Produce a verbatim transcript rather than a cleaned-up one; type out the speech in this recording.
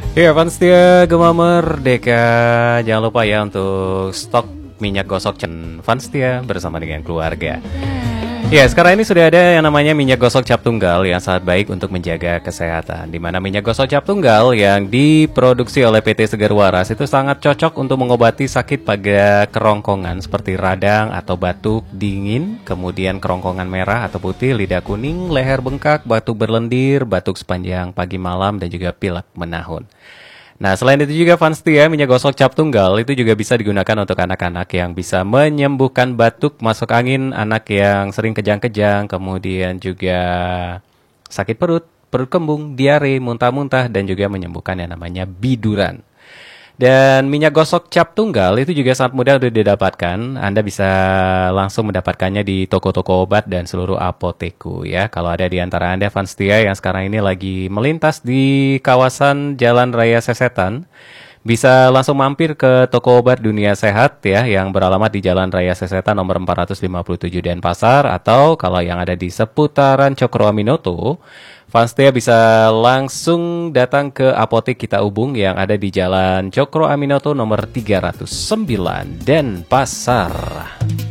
Ya, Vanstia Gema Merdeka. Jangan lupa ya untuk stok minyak gosok dan Vanstia bersama dengan keluarga. Ya, sekarang ini sudah ada yang namanya minyak gosok cap tunggal yang sangat baik untuk menjaga kesehatan. Di mana minyak gosok cap tunggal yang diproduksi oleh P T Segar Waras itu sangat cocok untuk mengobati sakit pada kerongkongan seperti radang atau batuk dingin, kemudian kerongkongan merah atau putih, lidah kuning, leher bengkak, batuk berlendir, batuk sepanjang pagi malam, dan juga pilek menahun. Nah, selain itu juga Vanstia, minyak gosok cap tunggal itu juga bisa digunakan untuk anak-anak yang bisa menyembuhkan batuk masuk angin, anak yang sering kejang-kejang, kemudian juga sakit perut, perut kembung, diare, muntah-muntah, dan juga menyembuhkan yang namanya biduran. Dan minyak gosok cap tunggal itu juga sangat mudah untuk didapatkan. Anda bisa langsung mendapatkannya di toko-toko obat dan seluruh apoteku ya. Kalau ada di antara Anda Vanstia yang sekarang ini lagi melintas di kawasan Jalan Raya Sesetan, bisa langsung mampir ke toko obat Dunia Sehat ya yang beralamat di Jalan Raya Sesetan nomor empat ratus lima puluh tujuh Denpasar, atau kalau yang ada di seputaran Cokro Aminoto, Vanstia bisa langsung datang ke apotek Kita Ubung yang ada di Jalan Cokro Aminoto nomor tiga ratus sembilan Denpasar.